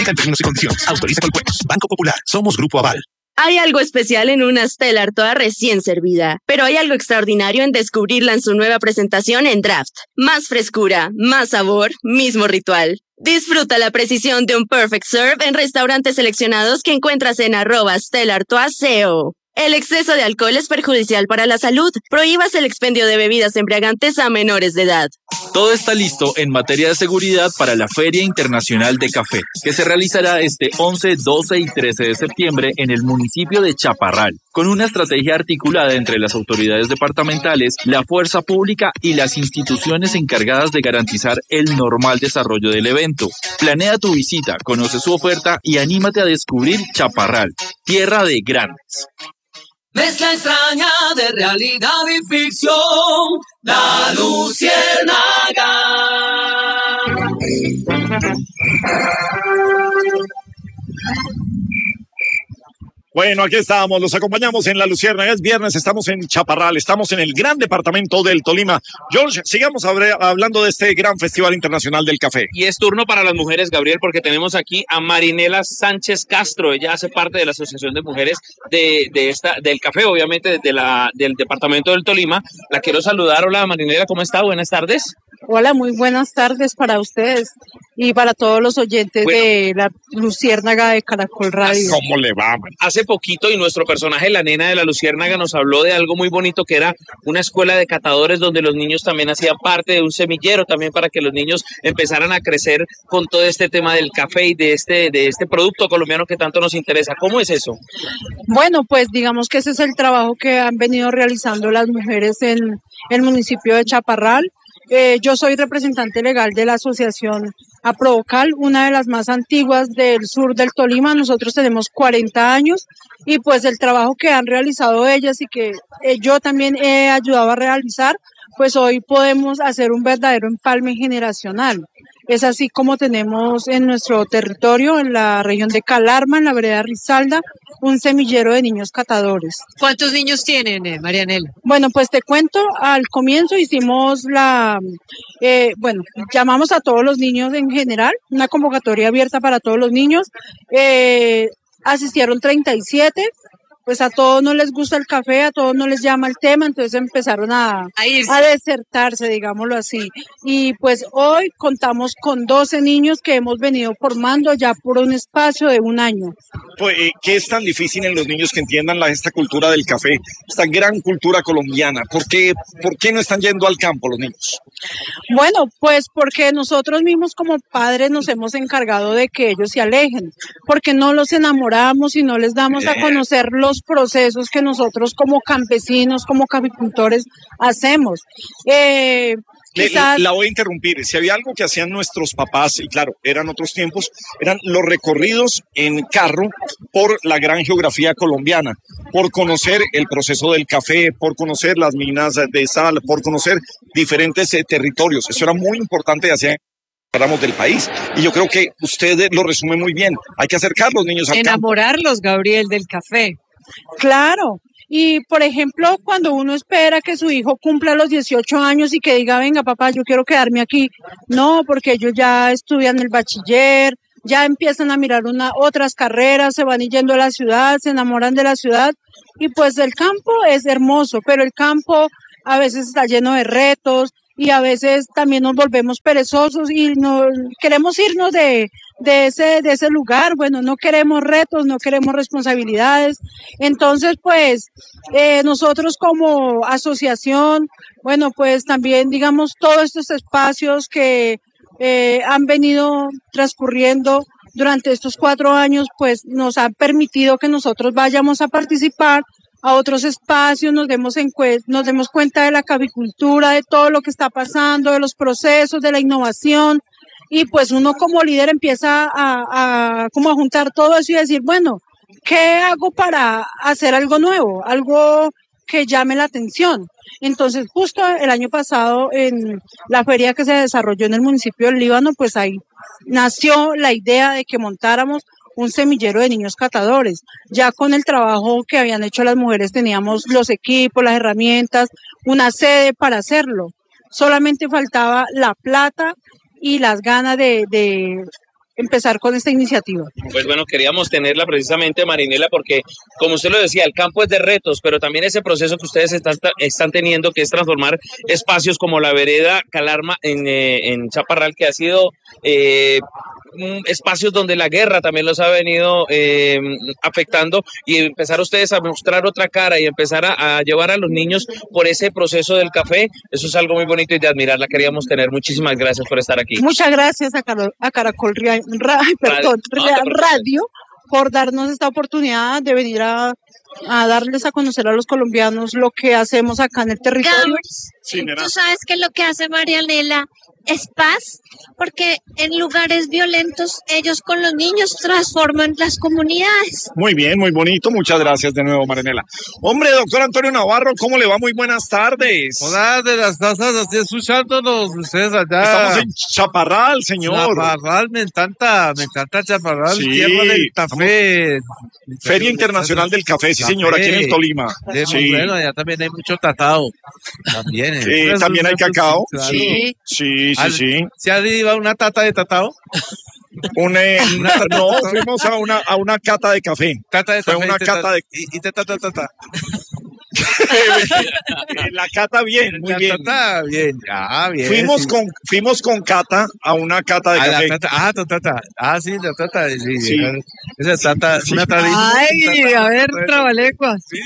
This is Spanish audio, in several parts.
En términos y condiciones. Autoriza con juegos. Banco Popular. Somos Grupo Aval. Hay algo especial en una Stella Artois recién servida, pero hay algo extraordinario en descubrirla en su nueva presentación en Draft. Más frescura, más sabor, mismo ritual. Disfruta la precisión de un Perfect Serve en restaurantes seleccionados que encuentras en @StellaArtois.co. El exceso de alcohol es perjudicial para la salud. Prohíbas el expendio de bebidas embriagantes a menores de edad. Todo está listo en materia de seguridad para la Feria Internacional de Café, que se realizará este 11, 12 y 13 de septiembre en el municipio de Chaparral, con una estrategia articulada entre las autoridades departamentales, la fuerza pública y las instituciones encargadas de garantizar el normal desarrollo del evento. Planea tu visita, conoce su oferta y anímate a descubrir Chaparral, tierra de grandes. Mezcla extraña de realidad y ficción, La Luciérnaga. Bueno, aquí estamos, los acompañamos en La Luciérnaga. Es viernes, estamos en Chaparral, estamos en el gran departamento del Tolima. George, sigamos hablando de este gran Festival Internacional del Café. Y es turno para las mujeres, Gabriel, porque tenemos aquí a Marinela Sánchez Castro. Ella hace parte de la Asociación de Mujeres del Café, obviamente, del departamento del Tolima. La quiero saludar. Hola, Marinela, ¿cómo está? Buenas tardes. Hola, muy buenas tardes para ustedes y para todos los oyentes de La Luciérnaga de Caracol Radio. ¿Cómo le va, man? Hace poquito, y nuestro personaje, la nena de La Luciérnaga, nos habló de algo muy bonito que era una escuela de catadores donde los niños también hacían parte de un semillero también para que los niños empezaran a crecer con todo este tema del café y de este producto colombiano que tanto nos interesa. ¿Cómo es eso? Bueno, pues digamos que ese es el trabajo que han venido realizando las mujeres en el municipio de Chaparral. Yo soy representante legal de la asociación Aprovocal, una de las más antiguas del sur del Tolima. Nosotros tenemos 40 años y pues el trabajo que han realizado ellas y que yo también he ayudado a realizar, pues hoy podemos hacer un verdadero empalme generacional. Es así como tenemos en nuestro territorio, en la región de Calarma, en la vereda Risaralda, un semillero de niños catadores. ¿Cuántos niños tienen, Marianela? Bueno, pues te cuento, al comienzo hicimos llamamos a todos los niños en general, una convocatoria abierta para todos los niños. Asistieron 37. Pues a todos no les gusta el café, a todos no les llama el tema, entonces empezaron a desertarse, digámoslo así. Y pues hoy contamos con 12 niños que hemos venido formando ya por un espacio de un año. Pues, ¿qué es tan difícil en los niños que entiendan esta cultura del café, esta gran cultura colombiana? ¿Por qué no están yendo al campo los niños? Bueno, pues porque nosotros mismos como padres nos hemos encargado de que ellos se alejen, porque no los enamoramos y no les damos a conocer los procesos que nosotros como campesinos, como caficultores hacemos. La voy a interrumpir. Si había algo que hacían nuestros papás, y claro, eran otros tiempos, eran los recorridos en carro por la gran geografía colombiana, por conocer el proceso del café, por conocer las minas de sal, por conocer diferentes territorios. Eso era muy importante hacia ramos del país, y yo creo que usted lo resume muy bien. Hay que acercar a los niños al campo. Enamorarlos, Gabriel, del café. Claro. Y, por ejemplo, cuando uno espera que su hijo cumpla los 18 años y que diga, venga, papá, yo quiero quedarme aquí. No, porque ellos ya estudian el bachiller, ya empiezan a mirar otras carreras, se van yendo a la ciudad, se enamoran de la ciudad. Y pues el campo es hermoso, pero el campo a veces está lleno de retos y a veces también nos volvemos perezosos y no queremos irnos de ese lugar. Bueno, no queremos retos, no queremos responsabilidades. Entonces, pues, nosotros como asociación, bueno, pues también, digamos, todos estos espacios que han venido transcurriendo durante estos 4 años, pues nos han permitido que nosotros vayamos a participar a otros espacios, nos demos cuenta de la caficultura, de todo lo que está pasando, de los procesos, de la innovación, y pues uno como líder empieza a juntar todo eso y decir, bueno, ¿qué hago para hacer algo nuevo? Algo que llame la atención. Entonces, justo el año pasado, en la feria que se desarrolló en el municipio del Líbano, pues ahí nació la idea de que montáramos un semillero de niños catadores. Ya con el trabajo que habían hecho las mujeres teníamos los equipos, las herramientas, una sede para hacerlo. Solamente faltaba la plata y las ganas de empezar con esta iniciativa. Pues bueno, queríamos tenerla precisamente, Marinela, porque como usted lo decía, el campo es de retos, pero también ese proceso que ustedes están teniendo, que es transformar espacios como la vereda Calarma en Chaparral, que ha sido espacios donde la guerra también los ha venido afectando, y empezar ustedes a mostrar otra cara y empezar a llevar a los niños por ese proceso del café, eso es algo muy bonito y de admirar. La queríamos tener. Muchísimas gracias por estar aquí. Muchas gracias a Caracol Radio por darnos esta oportunidad de venir a darles a conocer a los colombianos lo que hacemos acá en el territorio. Sí, tú sabes que lo que hace Marianela es paz, porque en lugares violentos ellos con los niños transforman las comunidades. Muy bien, muy bonito. Muchas gracias de nuevo, Marinela. Hombre, doctor Antonio Navarro, ¿cómo le va? Muy buenas tardes. Hola, de las tazas, así escuchándonos ustedes allá. Estamos en Chaparral, señor. Chaparral, me encanta Chaparral, sí, tierra del café. Feria Internacional del Café, sí, señor, aquí en el Tolima. Sí. Bueno, allá también hay mucho tatao. También. También hay cacao. Claro. Sí. ¿Se ha ido a una tata de tatao? No, fuimos a una cata de café. Cata de Fue café. una cata de... Y tata. La cata bien, muy bien. Tata, bien. Bien. Fuimos con Cata a una cata de café. Tata. Sí, la tata. Sí. Esa tata, una tradición. Ay, a ver, trabalenguas. Sí,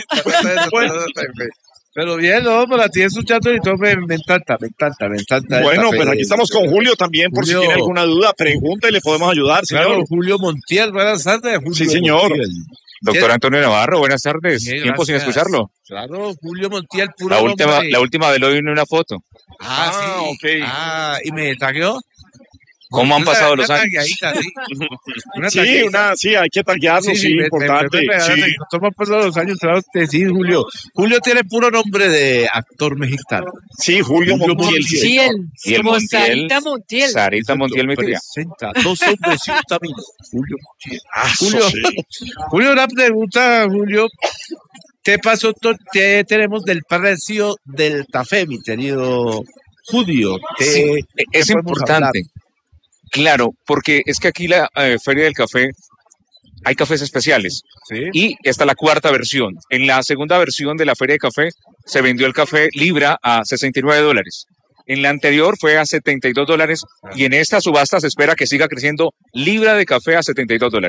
pero bien, no, para ti escuchando y todo me encanta. Bueno, pues aquí estamos con Julio también, por si tiene alguna duda, pregunte y le podemos ayudar, señor. Claro, Julio Montiel, buenas tardes. Sí, señor. Montiel. Doctor Antonio Navarro, buenas tardes. Bien, tiempo sin escucharlo. Claro, Julio Montiel, puro La última vez lo vi en una foto. Sí. Ok. ¿Y me tagueó? ¿Cómo han pasado los años? Sí, hay que taguearlo, sí, importante. ¿Cómo han pasado los años? Sí, Julio. Julio tiene puro nombre de actor mexicano. Sí, Julio Montiel. Y el Montiel. Sarita Montiel me cría. Presenta dos hombres y un camino. Julio Montiel. Julio, una pregunta, Julio. ¿Qué pasó? ¿Qué tenemos del precio del café, mi querido Julio? Es importante. Claro, porque es que aquí la Feria del Café hay cafés especiales. ¿Sí? Y esta es la cuarta versión. En la segunda versión de la Feria de Café se vendió el café libra a $69. En la anterior fue a $72 y en esta subasta se espera que siga creciendo libra de café a $72.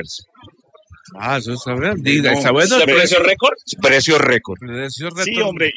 Eso está bien. ¿Está bueno? ¿Precio récord? Precio récord. Sí, hombre,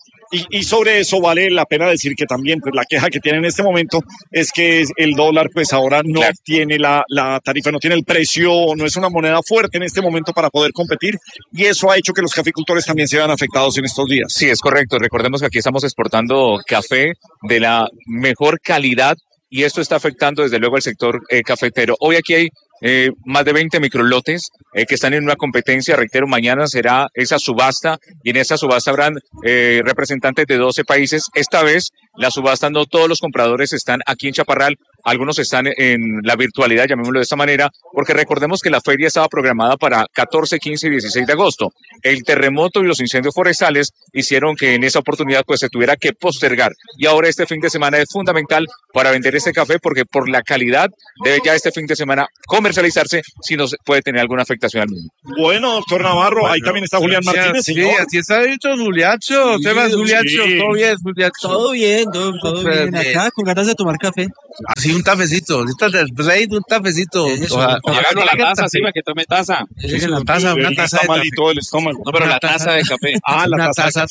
y sobre eso vale la pena decir que también pues la queja que tiene en este momento es que el dólar pues ahora no tiene la tarifa, no tiene el precio, no es una moneda fuerte en este momento para poder competir, y eso ha hecho que los caficultores también se vean afectados en estos días. Sí, es correcto. Recordemos que aquí estamos exportando café de la mejor calidad y esto está afectando desde luego al sector cafetero. Hoy aquí hay más de 20 microlotes que están en una competencia. Reitero, mañana será esa subasta y en esa subasta habrán representantes de 12 países. Esta vez la subasta no todos los compradores están aquí en Chaparral, algunos están en la virtualidad, llamémoslo de esta manera, porque recordemos que la feria estaba programada para 14, 15 y 16 de agosto. El terremoto y los incendios forestales hicieron que en esa oportunidad pues se tuviera que postergar y ahora este fin de semana es fundamental para vender este café porque por la calidad debe ya este fin de semana comercializarse si no puede tener alguna afectación al mismo. Bueno, doctor Navarro, ahí también está Julián Martínez, señor. Sí, así está dicho Juliacho. Sebas, Juliacho, todo bien, Juliacho. Todo bien, acá con ganas de tomar café. Así un tafecito, ahorita del break, un tafecito. Llegando a la taza, sí, para que tome taza. Una taza de está malito el estómago. No, pero la taza de café. La taza.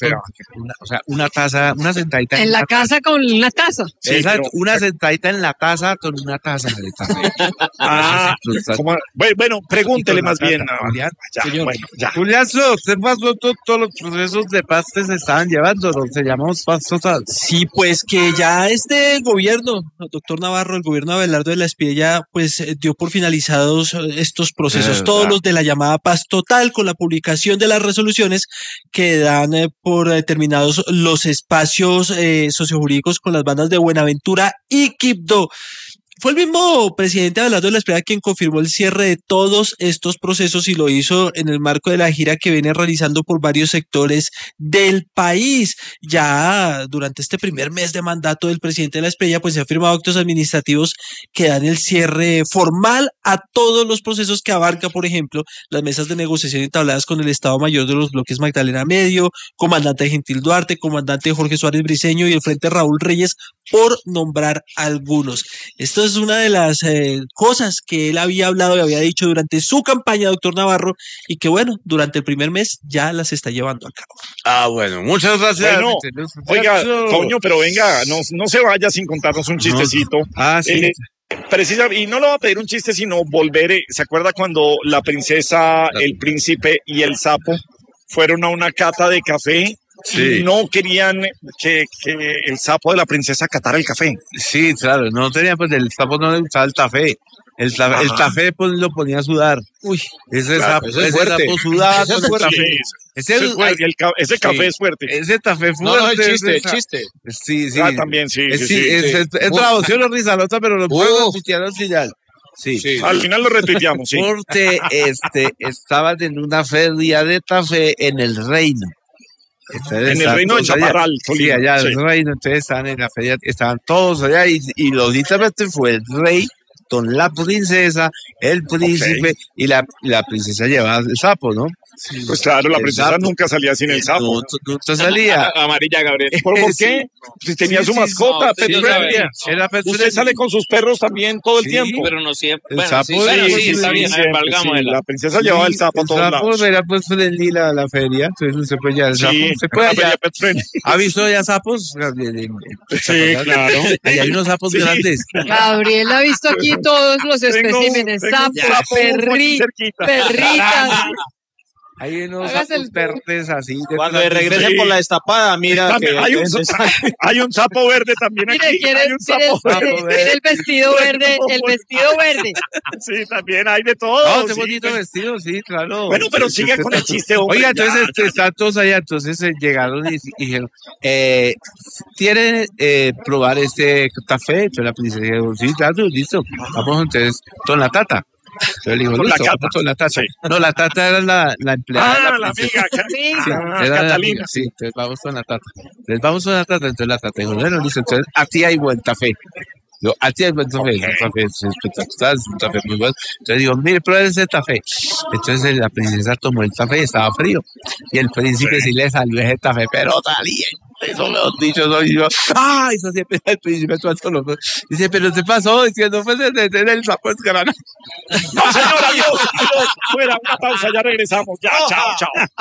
Una taza, una sentadita. En la casa con una taza. Exacto, una sentadita en la taza con una taza de café. Bueno, pregúntele más bien. Juliazo, ¿qué pasó? Todos los procesos de paz que se estaban llevando, se llamó paz total. Sí, pues que ya este gobierno, doctor Navarro, el gobierno de Abelardo de la Espriella, pues dio por finalizados estos procesos, todos los de la llamada paz total, con la publicación de las resoluciones que dan por terminados los espacios sociojurídicos con las bandas de Buenaventura y Quibdó. Fue el mismo presidente Abelardo de la Espriella quien confirmó el cierre de todos estos procesos y lo hizo en el marco de la gira que viene realizando por varios sectores del país. Ya durante este primer mes de mandato del presidente de la Espriella, pues se han firmado actos administrativos que dan el cierre formal a todos los procesos que abarca, por ejemplo, las mesas de negociación entabladas con el Estado Mayor de los bloques Magdalena Medio, comandante Gentil Duarte, comandante Jorge Suárez Briceño y el Frente Raúl Reyes, por nombrar algunos. Esto es una de las cosas que él había hablado y había dicho durante su campaña, doctor Navarro, y que bueno, durante el primer mes ya las está llevando a cabo. Ah, bueno, muchas gracias. Bueno, oiga, Toño, pero venga, no se vaya sin contarnos un chistecito. Sí. Y no le va a pedir un chiste, sino volver. ¿Se acuerda cuando la princesa, el príncipe y el sapo fueron a una cata de café? Sí. Y no querían que el sapo de la princesa catara el café. Sí, claro, no tenía, pues el sapo no le gustaba el café. El café pues lo ponía a sudar. Uy, ese claro, sapo sudaba con el café. Ese café es fuerte. Ese café fuerte. No, el chiste. Sí. También, sí. Es traducción o risalota, pero lo puedo retuitear al final. Sí. Al final lo retuiteamos, sí. Porque estaban en una feria de café en el reino. En el reino de Chaparral. Sí, allá en el reino, entonces estaban en la feria, estaban todos allá y lógicamente fue el rey con la princesa, el príncipe y la princesa llevaba el sapo, ¿no? Sí. Pues claro, la princesa nunca salía sin el sapo. Nunca salía. Amarilla, Gabriel. ¿Por qué? Si tenía su mascota, Pet Friendly. Usted sale con sus perros también todo el tiempo. Pero no siempre. El bueno, sapo, está bien, valgámosla. La princesa llevaba el sapo a todos lados. El sapo era pues friendly la feria, entonces no se puede llevar el sapo. Se puede allá. ¿Ha visto ya sapos? Sí, claro. Allá hay unos sapos grandes. Gabriel ha visto aquí todos los especímenes, sapos, perritas. Hay unos sapos verdes así. Cuando regresen por la destapada, mira que hay un sapo verde también aquí. Mire, el vestido verde, Sí, también hay de todo. No, qué bonito vestido, sí, claro. Bueno, pero sigue con el chiste, hombre. Oiga, entonces están todos allá, entonces llegaron y dijeron, ¿quieren probar este café? Entonces la princesa dijo, sí, claro, listo. Vamos entonces con la tata. Yo le digo, listo, vamos con la tata. Sí. No, la tata era la empleada. La amiga. Era Catalina. Sí, entonces vamos con la tata. Entonces la tata dijo, bueno, listo, entonces a ti hay buen café. Yo, a ti hay buen café, un café es espectacular, es un café muy bueno. Entonces digo, mire, pruebe ese café. Entonces la princesa tomó el café y estaba frío. Y el príncipe sí le salió ese café, pero salía. Eso me han dicho, soy yo. ¡Ay! Eso siempre el príncipe todo. Dice, pero ¿qué pasó? Diciendo, pues desde el sapo es grana. No, señora, adiós. Fuera, una pausa, ya regresamos. Ya, chao.